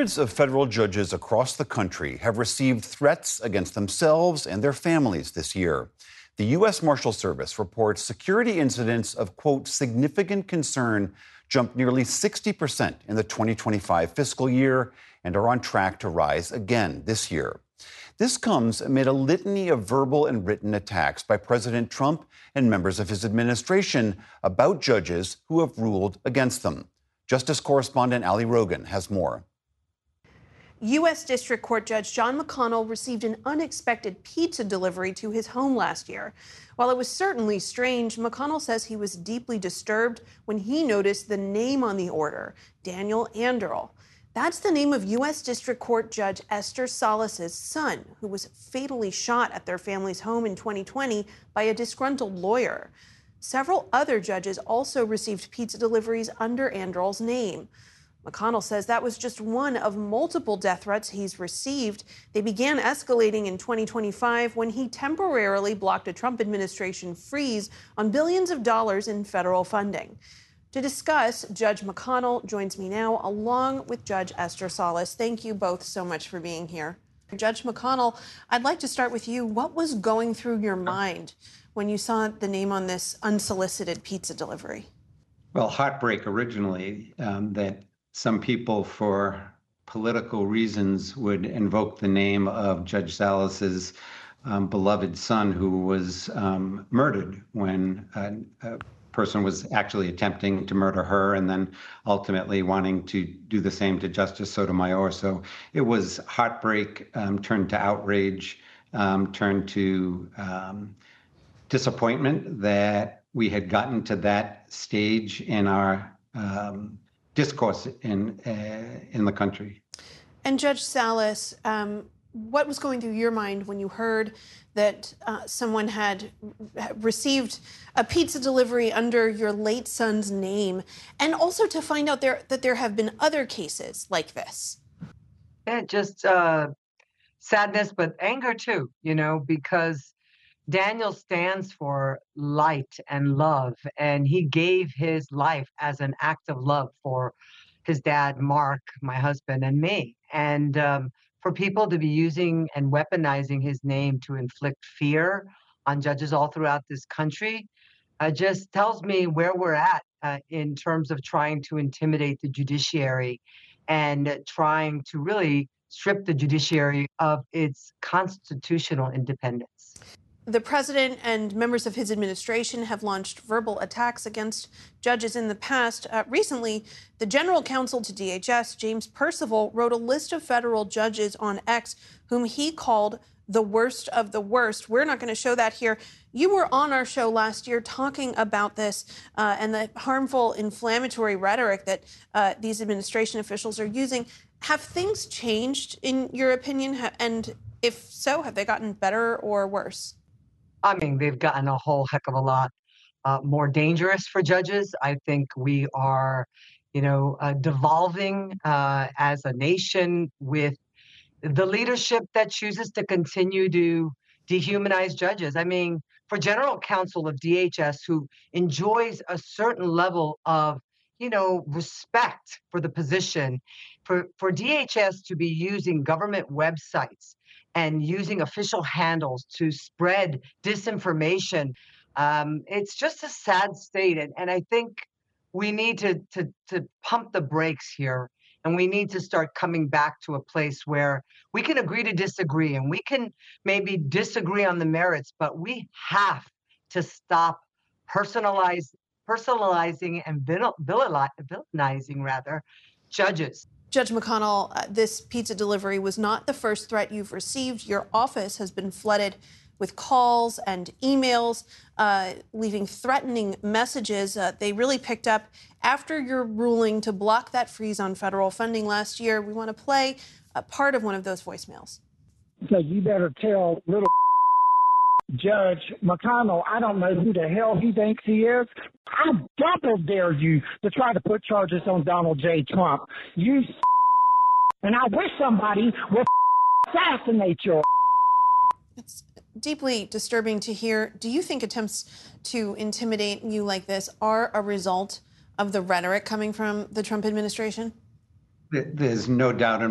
Hundreds of federal judges across the country have received threats against themselves and their families this year. The U.S. Marshal Service reports security incidents of, quote, significant concern jumped nearly 60% in the 2025 fiscal year and are on track to rise again this year. This comes amid a litany of verbal and written attacks by President Trump and members of his administration about judges who have ruled against them. Justice correspondent Ali Rogan has more. U.S. District Court Judge John McConnell received an unexpected pizza delivery to his home last year. While it was certainly strange, McConnell says he was deeply disturbed when he noticed the name on the order, Daniel Anderl. That's the name of U.S. District Court Judge Esther Salas's son, who was fatally shot at their family's home in 2020 by a disgruntled lawyer. Several other judges also received pizza deliveries under Anderl's name. McConnell says that was just one of multiple death threats he's received. They began escalating in 2025 when he temporarily blocked a Trump administration freeze on billions of dollars in federal funding. To discuss, Judge McConnell joins me now, along with Judge Esther Salas. Thank you both so much for being here. Judge McConnell, I'd like to start with you. What was going through your mind when you saw the name on this unsolicited pizza delivery? Well, heartbreak originally, that some people, for political reasons, would invoke the name of Judge Salas's beloved son, who was murdered when a person was actually attempting to murder her and then ultimately wanting to do the same to Justice Sotomayor. So it was heartbreak, turned to outrage, turned to disappointment that we had gotten to that stage in our discourse in the country. And Judge Salas, what was going through your mind when you heard that someone had received a pizza delivery under your late son's name, and also to find out that there have been other cases like this? Yeah, just sadness, but anger too, because Daniel stands for light and love, and he gave his life as an act of love for his dad, Mark, my husband, and me. And for people to be using and weaponizing his name to inflict fear on judges all throughout this country just tells me where we're at in terms of trying to intimidate the judiciary and trying to really strip the judiciary of its constitutional independence. The president and members of his administration have launched verbal attacks against judges in the past. Recently, the general counsel to DHS, James Percival, wrote a list of federal judges on X whom he called the worst of the worst. We're not going to show that here. You were on our show last year talking about this and the harmful, inflammatory rhetoric that these administration officials are using. Have things changed, in your opinion? And if so, have they gotten better or worse? I mean, they've gotten a whole heck of a lot more dangerous for judges. I think we are, devolving as a nation with the leadership that chooses to continue to dehumanize judges. I mean, for general counsel of DHS, who enjoys a certain level of, respect for the position, for DHS to be using government websites and using official handles to spread disinformation, it's just a sad state. And I think we need to pump the brakes here, and we need to start coming back to a place where we can agree to disagree, and we can maybe disagree on the merits, but we have to stop personalizing and villainizing judges. Judge McConnell, this pizza delivery was not the first threat you've received. Your office has been flooded with calls and emails, leaving threatening messages. They really picked up after your ruling to block that freeze on federal funding last year. We want to play a part of one of those voicemails. So you better tell little Judge McConnell, I don't know who the hell he thinks he is. I double dare you to try to put charges on Donald J. Trump. You and I wish somebody would assassinate your. It's deeply disturbing to hear. Do you think attempts to intimidate you like this are a result of the rhetoric coming from the Trump administration? There's no doubt in